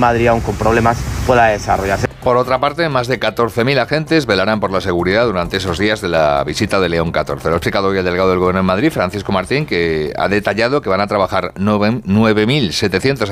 Madrid, aún con problemas, pueda desarrollarse. Por otra parte, más de 14.000 agentes velarán por la seguridad durante esos días de la visita de León XIV. Lo ha explicado hoy el delegado del Gobierno en Madrid, Francisco Martín, que ha detallado que van a trabajar 9.700